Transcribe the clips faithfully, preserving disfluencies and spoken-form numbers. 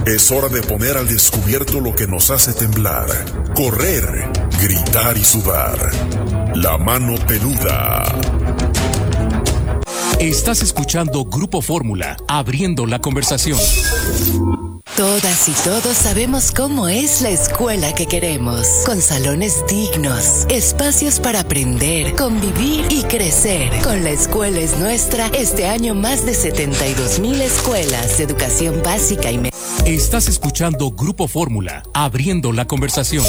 Es hora de poner al descubierto lo que nos hace temblar, correr, gritar y sudar. La mano peluda. Estás escuchando Grupo Fórmula, abriendo la conversación. Todas y todos sabemos cómo es la escuela que queremos, con salones dignos, espacios para aprender, convivir y crecer. Con La Escuela es Nuestra, este año más de setenta y dos mil escuelas de educación básica y media. Estás escuchando Grupo Fórmula, abriendo la conversación.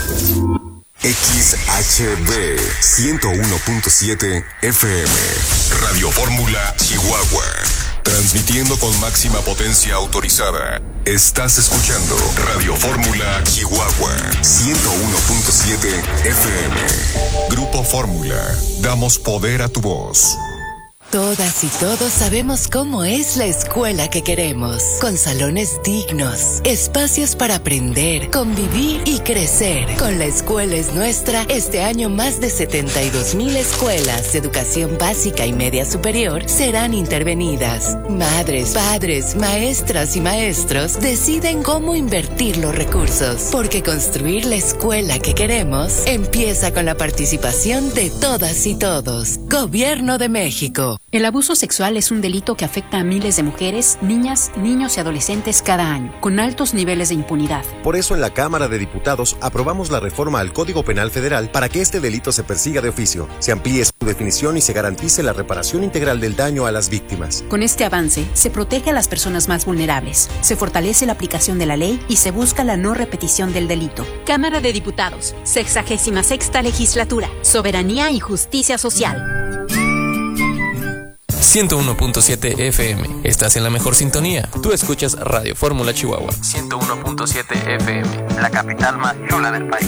X H B ciento uno punto siete F M, Radio Fórmula Chihuahua. Transmitiendo con máxima potencia autorizada. Estás escuchando Radio Fórmula Chihuahua ciento uno punto siete F M. Grupo Fórmula. Damos poder a tu voz. Todas y todos sabemos cómo es la escuela que queremos, con salones dignos, espacios para aprender, convivir y crecer. Con La Escuela es Nuestra, este año más de setenta y dos mil escuelas de educación básica y media superior serán intervenidas. Madres, padres, maestras y maestros deciden cómo invertir los recursos, porque construir la escuela que queremos empieza con la participación de todas y todos. Gobierno de México. El abuso sexual es un delito que afecta a miles de mujeres, niñas, niños y adolescentes cada año, con altos niveles de impunidad. Por eso en la Cámara de Diputados aprobamos la reforma al Código Penal Federal para que este delito se persiga de oficio, se amplíe su definición y se garantice la reparación integral del daño a las víctimas. Con este avance, se protege a las personas más vulnerables, se fortalece la aplicación de la ley y se busca la no repetición del delito. Cámara de Diputados, sexagésima sexta legislatura, soberanía y justicia social. ciento uno punto siete F M. Estás en la mejor sintonía. Tú escuchas Radio Fórmula Chihuahua. ciento uno punto siete F M. La capital más chula del país.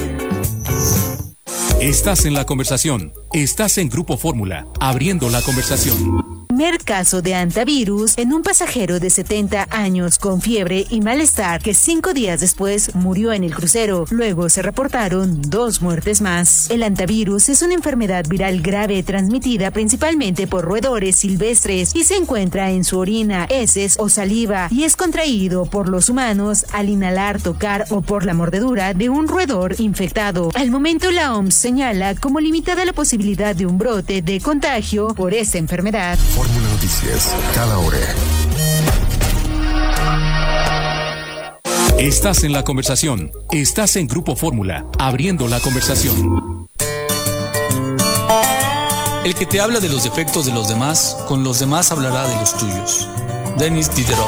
Estás en la conversación. Estás en Grupo Fórmula, abriendo la conversación. Primer caso de antivirus en un pasajero de setenta años con fiebre y malestar que cinco días después murió en el crucero. Luego se reportaron dos muertes más. El antivirus es una enfermedad viral grave transmitida principalmente por roedores silvestres y se encuentra en su orina, heces o saliva y es contraído por los humanos al inhalar, tocar o por la mordedura de un roedor infectado. Al momento la O M S señala como limitada la posibilidad de un brote de contagio por esta enfermedad. Fórmula Noticias, cada hora. Estás en la conversación. Estás en Grupo Fórmula, abriendo la conversación. El que te habla de los defectos de los demás, con los demás hablará de los tuyos. Denis Diderot.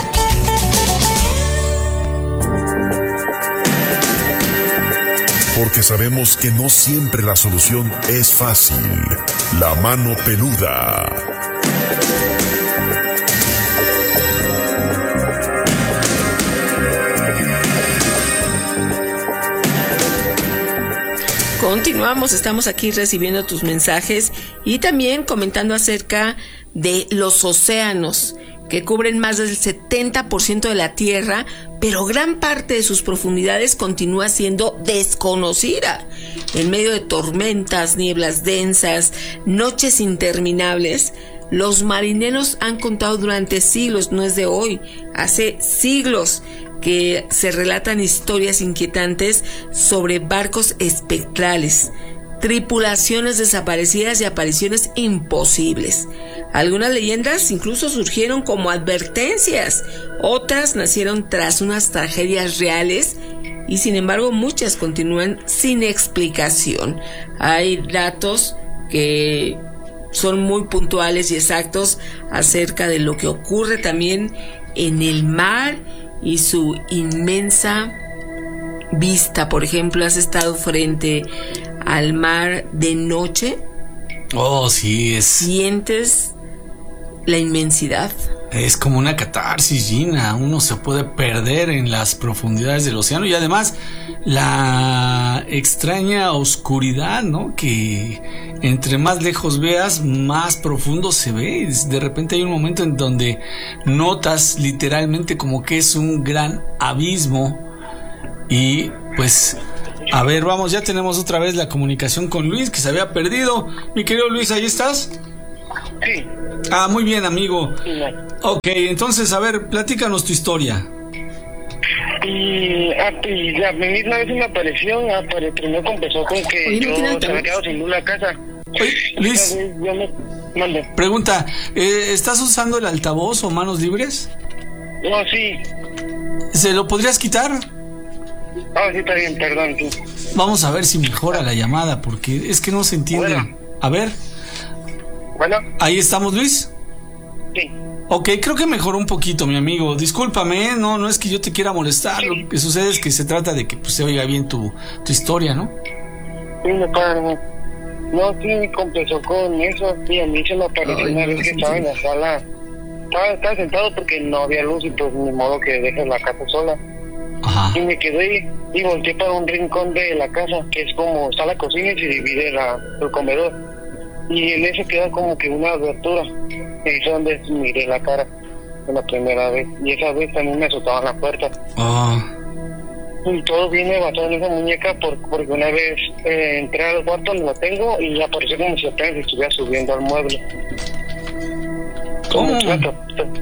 Porque sabemos que no siempre la solución es fácil. La mano peluda. Continuamos, estamos aquí recibiendo tus mensajes y también comentando acerca de los océanos, que cubren más del setenta por ciento de la Tierra, pero gran parte de sus profundidades continúa siendo desconocida. En medio de tormentas, nieblas densas, noches interminables, los marineros han contado durante siglos, no es de hoy, hace siglos, que se relatan historias inquietantes sobre barcos espectrales, tripulaciones desaparecidas y apariciones imposibles. Algunas leyendas incluso surgieron como advertencias, otras nacieron tras unas tragedias reales y sin embargo muchas continúan sin explicación. Hay datos que son muy puntuales y exactos acerca de lo que ocurre también en el mar y su inmensa vista. Por ejemplo, ¿has estado frente al mar de noche? Oh, sí, es... ¿Sientes la inmensidad? Es como una catarsis, Gina. Uno se puede perder en las profundidades del océano y además la extraña oscuridad, ¿no? Que entre más lejos veas, más profundo se ve. De repente hay un momento en donde notas literalmente como que es un gran abismo. Y pues, a ver, vamos, ya tenemos otra vez la comunicación con Luis, que se había perdido. Mi querido Luis, ¿ahí estás? Sí. Ah, muy bien, amigo. Sí. Ok, entonces, a ver, platícanos tu historia. Y, ah, y la misma vez me apareció, apare, primero empezó con que Oye, ¿no yo tiene se había quedado sin luz la casa. Oye, Luis, yo me... Mande. Pregunta, eh, ¿estás usando el altavoz o manos libres? No, sí. ¿Se lo podrías quitar? Ah, sí, está bien, perdón. Sí. Vamos a ver si mejora la llamada, porque es que no se entiende. Bueno. A ver. Bueno. ¿Ahí estamos, Luis? Sí. Ok, creo que mejoró un poquito, mi amigo. Discúlpame, ¿eh? no no es que yo te quiera molestar. Sí. Lo que sucede es que se trata de que pues, se oiga bien tu, tu historia, ¿no? Sí, me parece. No, sí, empezó con eso. Sí, a mí se me apareció Ay, una vez que estaba en la sala. Estaba, estaba sentado porque no había luz y pues ni modo que dejes la casa sola. Ajá. Y me quedé y volteé para un rincón de la casa, que es como está la cocina y se divide la, el comedor. Y en ese queda como que una abertura. Y es donde miré la cara de la primera vez. Y esa vez también me azotaban la puerta. Ah. Y todo viene basado en esa muñeca por, porque una vez eh, entré al cuarto donde la tengo y apareció como si apenas estuviera subiendo al mueble. ¿Cómo? Como, como,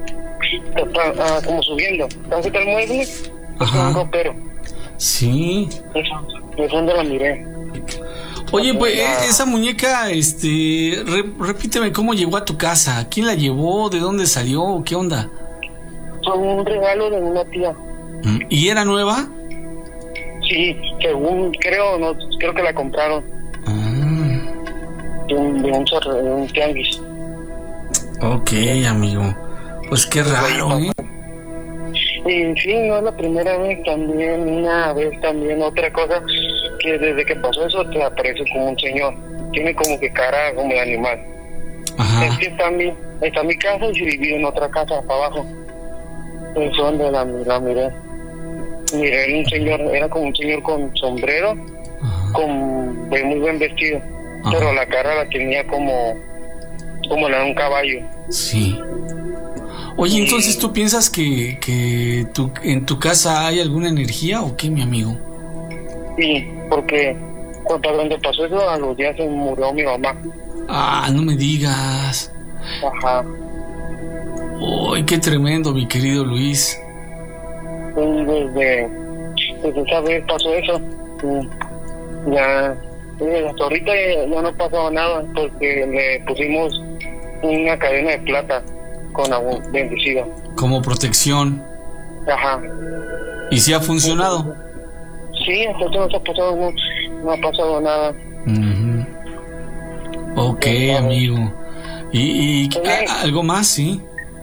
como, como subiendo. ¿Estás el mueble? Es un ropero. Sí. Eso, es donde la miré. Oye, pues la... esa muñeca, este, re, repíteme cómo llegó a tu casa. ¿Quién la llevó? ¿De dónde salió? ¿Qué onda? Fue un regalo de una tía. ¿Y era nueva? Sí, según creo, no, creo que la compraron. Ah. De un, de un, de un tianguis. Ok, amigo. Pues qué raro, ¿eh? Y sí, no es la primera vez, también una vez también otra cosa, que desde que pasó eso te aparece como un señor. Tiene como que cara como de animal. Ajá. Es que está en mi, está en mi casa y se divide en otra casa para abajo. Es donde la, la miré. Miré un señor, era como un señor con sombrero, Ajá. con de muy buen vestido, Ajá. pero la cara la tenía como como la de un caballo. Sí. Oye, entonces tú piensas que, que tu, en tu casa hay alguna energía o qué, mi amigo? Sí, porque cuando donde pasó eso, a los días se murió mi mamá. Ah, no me digas. Ajá. Uy, qué tremendo, mi querido Luis. Y desde, desde esa vez pasó eso. Ya, hasta ahorita ya no ha pasado nada porque le pusimos una cadena de plata con agua bendecida. Como protección. Ajá. ¿Y si ha funcionado? Sí, hasta ahora no ha pasado, no, no ha pasado nada. Uh-huh. Ok, sí, amigo. ¿Y, y a, algo más, sí?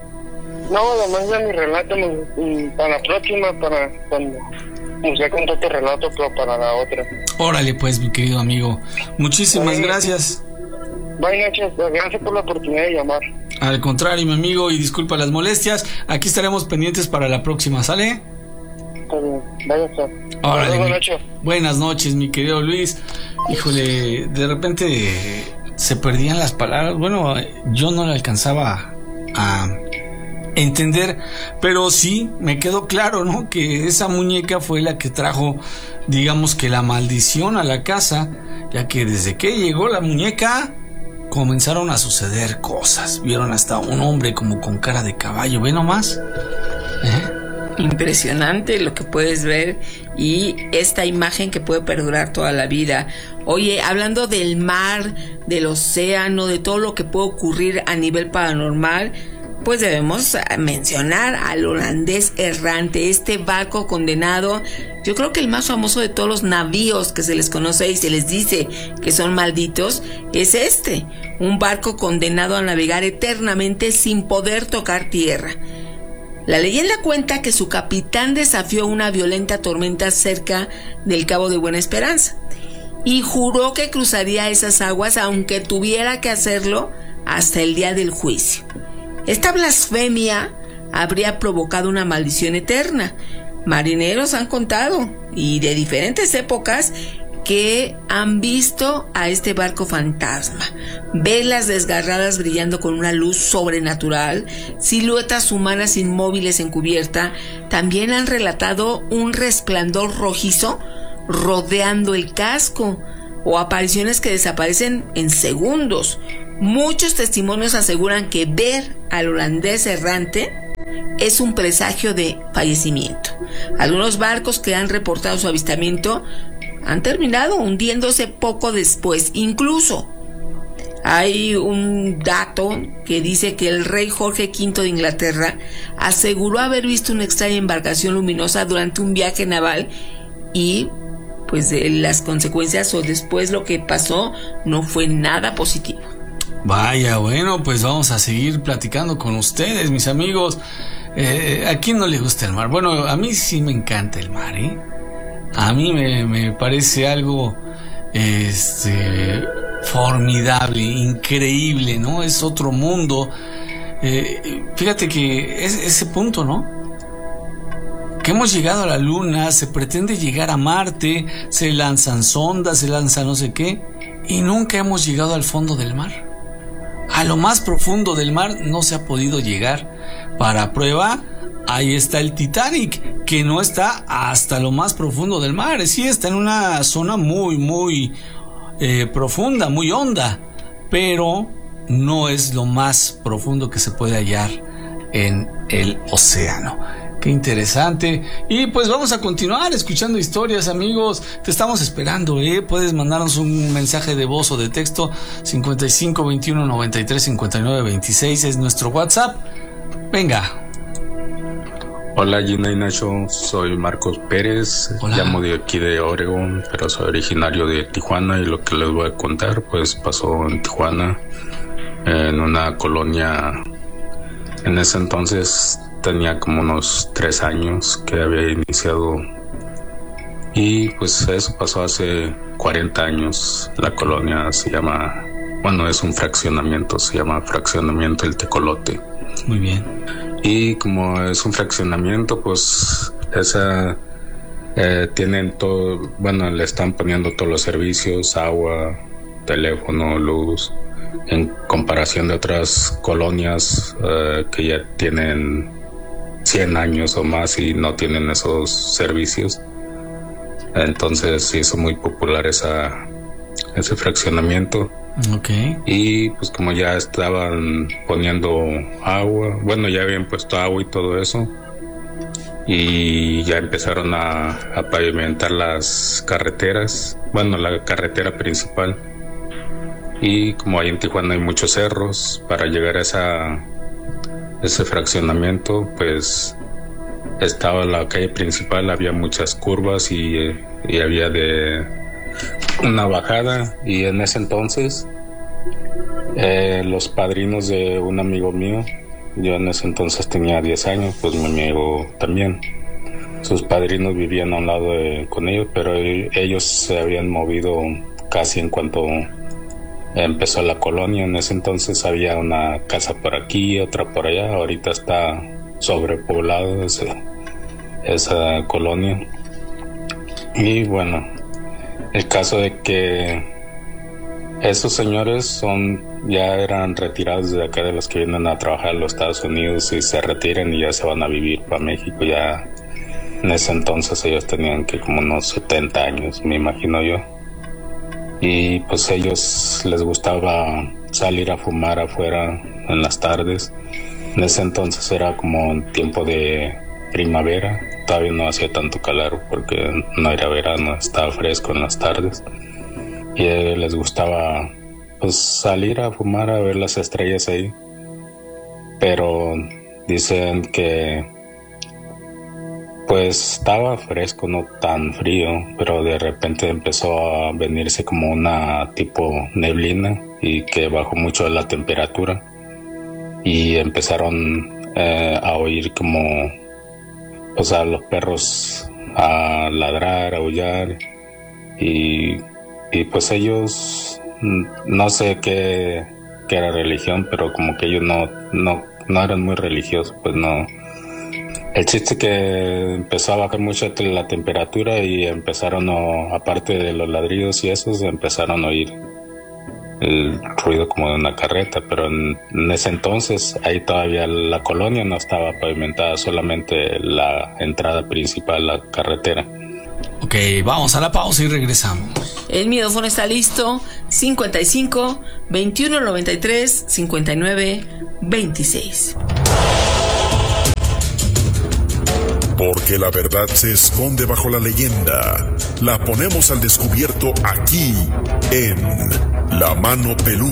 No, además de mi relato, mi, para la próxima, para cuando ya conté otro relato, pero para la otra. Órale, pues, mi querido amigo. Muchísimas Ay, gracias. Buenas noches, gracias por la oportunidad de llamar. Al contrario, mi amigo, y disculpa las molestias. Aquí estaremos pendientes para la próxima, ¿sale? Está bien, vaya a estar. Órale, buenas noches. Buenas noches, mi querido Luis. Híjole, de repente se perdían las palabras. Bueno, yo no le alcanzaba a entender, pero sí me quedó claro, ¿no? Que esa muñeca fue la que trajo, digamos que la maldición a la casa, ya que desde que llegó la muñeca comenzaron a suceder cosas. Vieron hasta un hombre como con cara de caballo, ¿ve nomás? ¿Eh? Impresionante lo que puedes ver y esta imagen que puede perdurar toda la vida. Oye, hablando del mar, del océano, de todo lo que puede ocurrir a nivel paranormal, pues debemos mencionar al holandés errante, este barco condenado. Yo creo que el más famoso de todos los navíos que se les conoce y se les dice que son malditos es este, un barco condenado a navegar eternamente sin poder tocar tierra. La leyenda cuenta que su capitán desafió una violenta tormenta cerca del Cabo de Buena Esperanza y juró que cruzaría esas aguas aunque tuviera que hacerlo hasta el día del juicio. Esta blasfemia habría provocado una maldición eterna. Marineros han contado, y de diferentes épocas, que han visto a este barco fantasma, velas desgarradas brillando con una luz sobrenatural, siluetas humanas inmóviles en cubierta. También han relatado un resplandor rojizo rodeando el casco, o apariciones que desaparecen en segundos. Muchos testimonios aseguran que ver al holandés errante es un presagio de fallecimiento. Algunos barcos que han reportado su avistamiento han terminado hundiéndose poco después. Incluso hay un dato que dice que el rey Jorge quinto de Inglaterra aseguró haber visto una extraña embarcación luminosa durante un viaje naval y pues de las consecuencias o después lo que pasó no fue nada positivo. Vaya, bueno, pues vamos a seguir platicando con ustedes, mis amigos. Eh, ¿A quién no le gusta el mar? Bueno, a mí sí me encanta el mar, ¿eh? A mí me, me parece algo este, formidable, increíble, ¿no? Es otro mundo. Eh, fíjate que es ese punto, ¿no? Que hemos llegado a la luna, se pretende llegar a Marte, se lanzan sondas, se lanza no sé qué, y nunca hemos llegado al fondo del mar. A lo más profundo del mar no se ha podido llegar. Para prueba, ahí está el Titanic, que no está hasta lo más profundo del mar. Sí, está en una zona muy, muy eh, profunda, muy honda, pero no es lo más profundo que se puede hallar en el océano. Qué interesante. Y pues vamos a continuar escuchando historias, amigos. Te estamos esperando, ¿eh? Puedes mandarnos un mensaje de voz o de texto. cincuenta y cinco veintiuno noventa y tres cincuenta y nueve veintiséis es nuestro WhatsApp. Venga. Hola Gina y Nacho, soy Marcos Pérez. Hola. Llamo de aquí de Oregón, pero soy originario de Tijuana, y lo que les voy a contar pues pasó en Tijuana, en una colonia. En ese entonces tenía como unos tres años que había iniciado, y pues eso pasó hace cuarenta años. La colonia se llama, bueno, es un fraccionamiento, se llama Fraccionamiento El Tecolote. Muy bien. Y como es un fraccionamiento, pues esa eh, tienen todo, bueno, le están poniendo todos los servicios, agua, teléfono, luz, en comparación de otras colonias eh, que ya tienen cien años o más y no tienen esos servicios. Entonces se hizo muy popular esa, ese fraccionamiento. Okay. Y pues como ya estaban poniendo agua, bueno, ya habían puesto agua y todo eso, y ya empezaron a, a pavimentar las carreteras, bueno, la carretera principal. Y como ahí en Tijuana hay muchos cerros, para llegar a esa ese fraccionamiento, pues estaba la calle principal, había muchas curvas y, y había de una bajada. Y en ese entonces eh, los padrinos de un amigo mío, yo en ese entonces tenía diez años, pues mi amigo también, sus padrinos vivían a un lado de, con ellos, pero ellos se habían movido casi en cuanto empezó la colonia. En ese entonces había una casa por aquí, otra por allá. Ahorita está sobrepoblado ese, esa colonia. Y bueno, el caso de que esos señores son ya eran retirados de acá, de los que vienen a trabajar a los Estados Unidos, y se retiran y ya se van a vivir para México. Ya en ese entonces ellos tenían que como unos setenta años, me imagino yo. Y pues ellos les gustaba salir a fumar afuera en las tardes. En ese entonces era como tiempo de primavera, todavía no hacía tanto calor porque no era verano, estaba fresco en las tardes. Y a ellos les gustaba pues salir a fumar, a ver las estrellas ahí. Pero dicen que pues estaba fresco, no tan frío, pero de repente empezó a venirse como una tipo neblina y que bajó mucho la temperatura, y empezaron eh, a oír como pues a los perros a ladrar, a aullar, y, y pues ellos no sé qué, qué era religión, pero como que ellos no, no, no eran muy religiosos, pues no. El chiste que empezó a bajar mucho la temperatura y empezaron, a, aparte de los ladridos y esos, empezaron a oír el ruido como de una carreta. Pero en, en ese entonces ahí todavía la colonia no estaba pavimentada, solamente la entrada principal, la carretera. Ok, vamos a la pausa y regresamos. El micrófono está listo. cincuenta y cinco veintiuno noventa y tres cincuenta y nueve veintiséis. Porque la verdad se esconde bajo la leyenda. La ponemos al descubierto aquí, en La Mano Peluda.